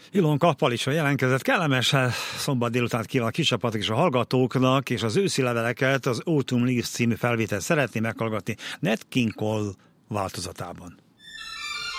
Ilon Kappal is jelentkezett. Kellemes szombat délutánt kíván a kiscsapatok és a hallgatóknak, és az őszi leveleket, az Autumn Leaves című felvételt szeretném meghallgatni Nat King Cole változatában.